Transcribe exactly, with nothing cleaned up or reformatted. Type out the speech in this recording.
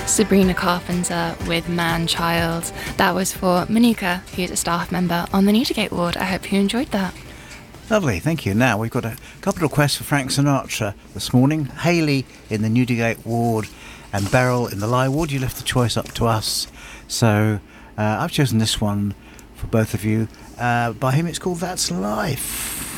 Sabrina Carpenter with Man Child. That was for Monica, who's a staff member on the Newdigate ward. I hope you enjoyed that. Lovely, thank you. Now we've got a couple of requests for Frank Sinatra this morning. Hayley in the Newdigate ward and Beryl in the Lye ward. You left the choice up to us. So uh, I've chosen this one for both of you. Uh, by him it's called That's Life.